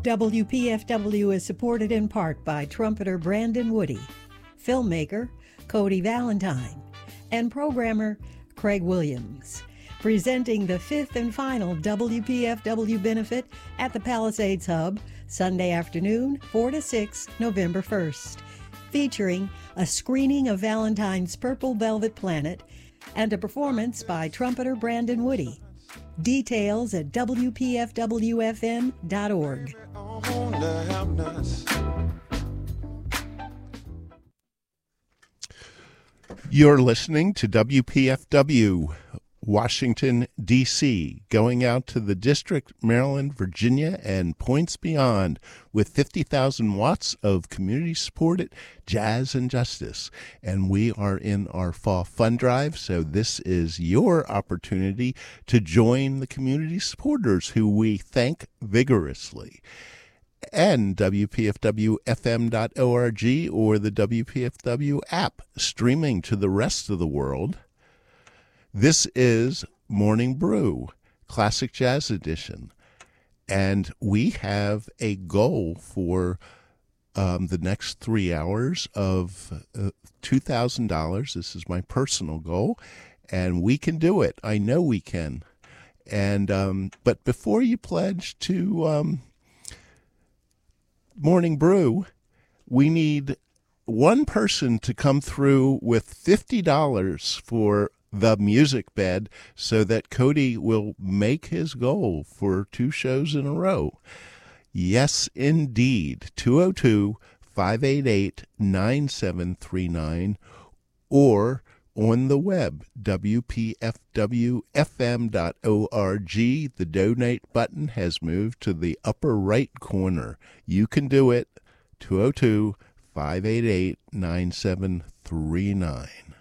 WPFW is supported in part by trumpeter Brandon Woody, filmmaker Cody Valentine, and programmer Craig Williams, presenting the fifth and final WPFW benefit at the Palisades Hub, Sunday afternoon, 4 to 6, November 1st, featuring a screening of Valentine's Purple Velvet Planet and a performance by trumpeter Brandon Woody. Details at WPFWFM.org. You're listening to WPFW, Washington, D.C., going out to the District, Maryland, Virginia, and points beyond with 50,000 watts of community-supported jazz and justice. And we are in our fall fund drive, so this is your opportunity to join the community supporters who we thank vigorously. And WPFWFM.org or the WPFW app streaming to the rest of the world. This is Morning Brew, Classic Jazz Edition, and we have a goal for the next 3 hours of $2,000. This is my personal goal, and we can do it. I know we can. And but before you pledge to Morning Brew, we need one person to come through with $50 for the music bed so that Cody will make his goal for 2 shows in a row. Yes, indeed. 202-588-9739 or on the web, WPFWFM.org. The donate button has moved to the upper right corner. You can do it. 202-588-9739.